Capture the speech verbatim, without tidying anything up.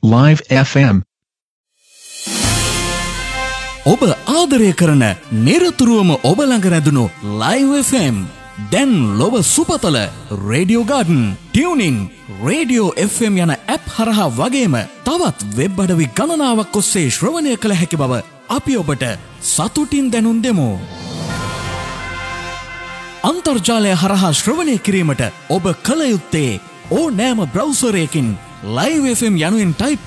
Live F M. ඔබ ආදරය කරන නිරතුරුවම ඔබ ළඟ රැඳුණු Live F M දැන් ලොව සුපතල Radio Garden, Tuning, Radio F M යන ඇප් හරහා වගේම තවත් වෙබ් අඩවි ගණනාවක් ඔස්සේ ශ්‍රවණය කළ හැකි බව අපි ඔබට සතුටින් දැනුම් දෙමු. අන්තර්ජාලය හරහා ශ්‍රවණය කිරීමට ඔබ කළ යුත්තේ ඕනෑම බ්‍රවුසරයකින් Live F M යනුවෙන් ටයිප්